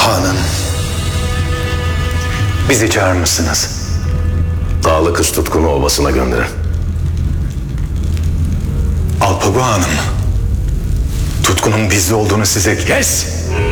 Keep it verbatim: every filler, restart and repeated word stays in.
Hanım, bizi çağırmışsınız. Dağlı kız Tutkun'u obasına gönderin. Alpago Hanım, Tutkun'un bizde olduğunu size... Kes!